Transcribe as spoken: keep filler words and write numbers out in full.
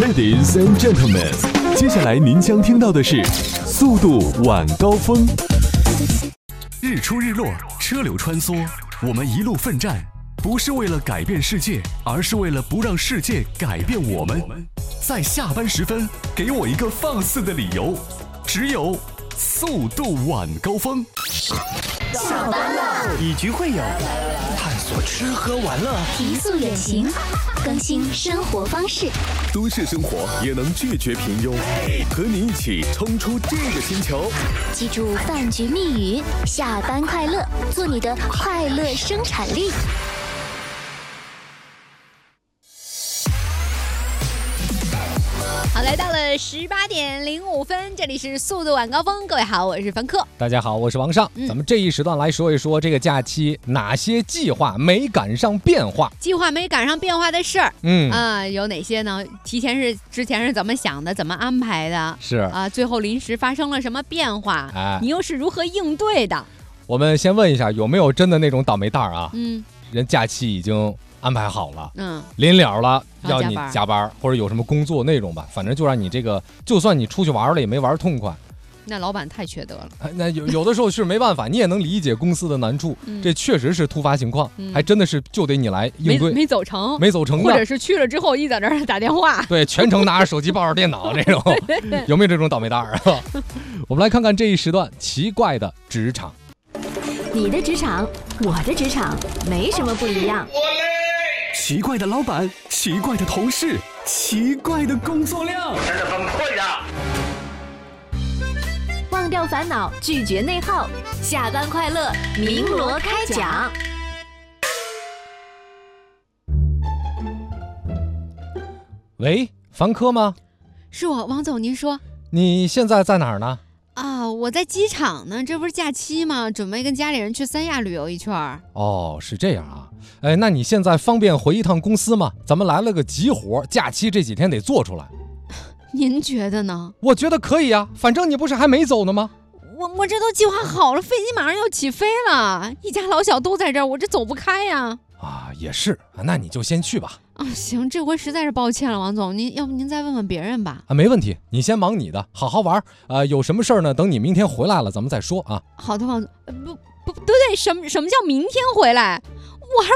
Ladies and gentlemen， 接下来您将听到的是速度晚高峰。日出日落，车流穿梭，我们一路奋战，不是为了改变世界，而是为了不让世界改变我们。在下班时分，给我一个放肆的理由，只有速度晚高峰。 下班了， 以局会友，探索吃喝玩乐， 提速远行，更新生活方式。 都市生活也能拒绝平庸，和你一起冲出这个星球。 记住饭局密语：下班快乐，做你的快乐生产力。 好，来到了十八点零五分，这里是速度晚高峰。各位好，我是凡客。 大家好，我是王尚。嗯、咱们这一时段来说一说这个假期哪些计划没赶上变化， 计划没赶上变化的事儿。 嗯啊、呃，有哪些呢？提前是之前是怎么想的，怎么安排的？ 是啊、 呃，最后临时发生了什么变化？ 哎， 你又是如何应对的？ 我们先问一下，有没有真的那种倒霉蛋儿啊？ 嗯， 人假期已经安排好了， 嗯， 临了了要你加班加班，或者有什么工作内容吧，反正就让你这个，就算你出去玩了也没玩痛快。 那老板太缺德了。 那有有的时候是没办法，你也能理解公司的难处，嗯、这确实是突发情况，嗯、还真的是就得你来应对。 没, 没走成， 没走成， 或者是去了之后一在那儿打电话， 对，全程拿着手机抱着电脑这种，有没有这种倒霉蛋儿？我们来看看这一时段奇怪的职场。 你的职场，我的职场，没什么不一样。 奇怪的老板，奇怪的同事，奇怪的工作量， 真的崩溃了。 忘掉烦恼，拒绝内耗，下班快乐，鸣锣开讲。 喂，凡科吗？ 是我，王总，您说。 你现在在哪儿呢？ 啊，我在机场呢，这不是假期吗？准备跟家里人去三亚旅游一圈。 哦，是这样啊。哎，那你现在方便回一趟公司吗？咱们来了个急活，假期这几天得做出来。 您觉得呢？ 我觉得可以啊，反正你不是还没走呢吗？ 我我这都计划好了，飞机马上要起飞了，一家老小都在这儿，我这走不开呀。 啊，也是，那你就先去吧。 啊，行，这回实在是抱歉了，王总，您要不您再问问别人吧。 啊，没问题，你先忙你的，好好玩。呃，有什么事儿呢？等你明天回来了，咱们再说啊。 好的，王总，不不不对，什么什么叫明天回来？我还